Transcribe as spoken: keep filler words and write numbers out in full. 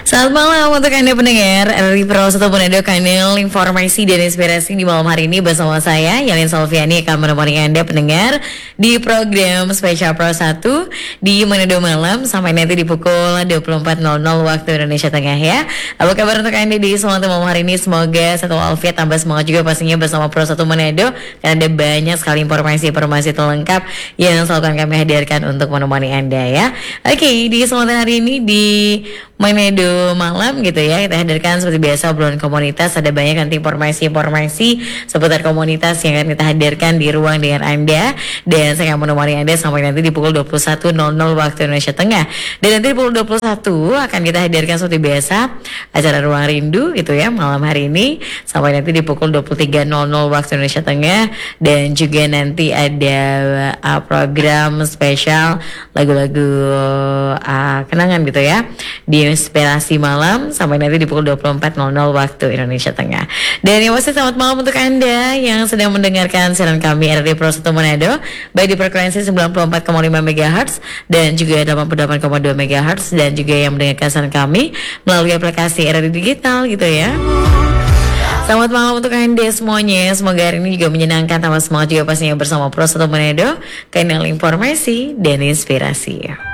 Selamat malam untuk Anda pendengar R R I Pro satu Manado, kanal informasi dan inspirasi di malam hari ini bersama saya Yalin Salviani akan menemani Anda pendengar di program spesial Pro satu di Manado malam sampai nanti di pukul dua puluh empat nol nol waktu Indonesia Tengah ya. Apa kabar untuk Anda di semua malam hari ini? Semoga satu alfiat, tambah semangat juga pastinya bersama Pro satu Manado, karena ada banyak sekali informasi-informasi terlengkap yang selalu akan kami hadirkan untuk menemani Anda ya. Oke, di kesempatan hari ini di Manado malam gitu ya, kita hadirkan seperti biasa obrolan komunitas. Ada banyak nanti informasi-informasi seputar komunitas yang akan kita hadirkan di ruang dengan Anda, dan saya akan menemani Anda sampai nanti di pukul dua puluh satu nol nol waktu Indonesia Tengah. Dan nanti di pukul dua puluh satu akan kita hadirkan seperti biasa acara Ruang Rindu gitu ya malam hari ini sampai nanti di pukul dua puluh tiga nol nol waktu Indonesia Tengah. Dan juga nanti ada uh, program spesial lagu-lagu uh, kenangan gitu ya di Inspirasi Malam sampai nanti di pukul dua puluh empat nol nol waktu Indonesia Tengah. Dan yang pasti selamat malam untuk Anda yang sedang mendengarkan siaran kami R R I Pro satu Manado, baik di frekuensi sembilan puluh empat koma lima megahertz dan juga delapan puluh delapan koma dua megahertz, dan juga yang mendengarkan siaran kami melalui aplikasi R R I Digital gitu ya. Selamat malam untuk Anda semuanya. Semoga hari ini juga menyenangkan, tambah semangat juga pastinya bersama Pro satu Manado, kanal informasi dan inspirasi.